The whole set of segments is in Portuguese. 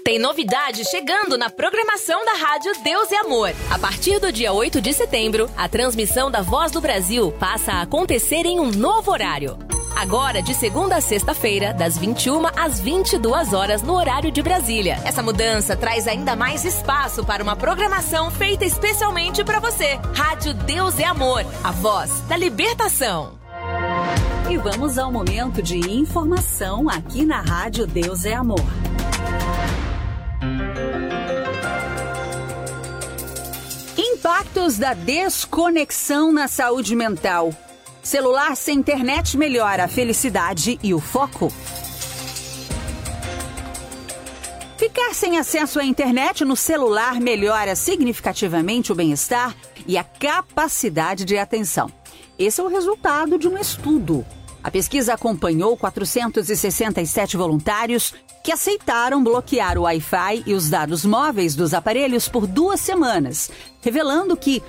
Tem novidade chegando na programação da Rádio Deus e Amor. A partir do dia 8 de setembro, a transmissão da Voz do Brasil passa a acontecer em um novo horário. Agora, de segunda a sexta-feira, das 21 às 22 horas no horário de Brasília. Essa mudança traz ainda mais espaço para uma programação feita especialmente para você. Rádio Deus e Amor, a voz da libertação. E vamos ao momento de informação aqui na Rádio Deus é Amor. Impactos da desconexão na saúde mental. Celular sem internet melhora a felicidade e o foco. Ficar sem acesso à internet no celular melhora significativamente o bem-estar e a capacidade de atenção. Esse é o resultado de um estudo. A pesquisa acompanhou 467 voluntários que aceitaram bloquear o Wi-Fi e os dados móveis dos aparelhos por 2 semanas, revelando que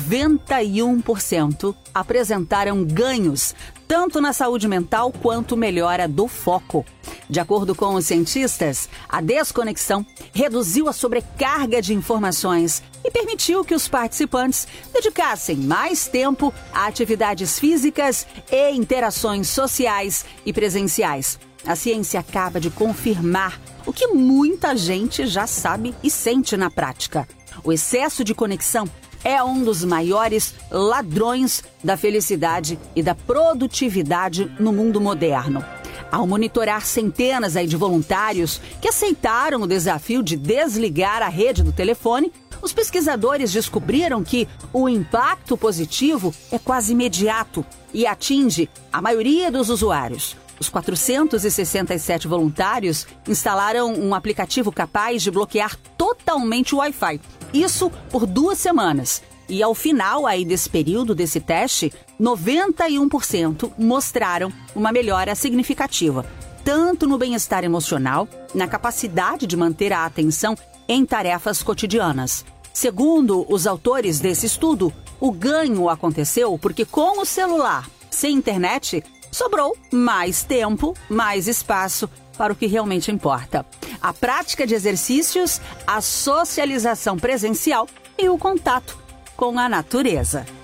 91% apresentaram ganhos, tanto na saúde mental quanto melhora do foco. De acordo com os cientistas, a desconexão reduziu a sobrecarga de informações e permitiu que os participantes dedicassem mais tempo a atividades físicas e interações sociais e presenciais. A ciência acaba de confirmar o que muita gente já sabe e sente na prática. O excesso de conexão é um dos maiores ladrões da felicidade e da produtividade no mundo moderno. Ao monitorar centenas de voluntários que aceitaram o desafio de desligar a rede do telefone, os pesquisadores descobriram que o impacto positivo é quase imediato e atinge a maioria dos usuários. Os 467 voluntários instalaram um aplicativo capaz de bloquear totalmente o Wi-Fi. Isso por 2 semanas. E ao final desse período, desse teste, 91% mostraram uma melhora significativa, tanto no bem-estar emocional, na capacidade de manter a atenção em tarefas cotidianas. Segundo os autores desse estudo, o ganho aconteceu porque com o celular sem internet, sobrou mais tempo, mais espaço para o que realmente importa. A prática de exercícios, a socialização presencial e o contato com a natureza.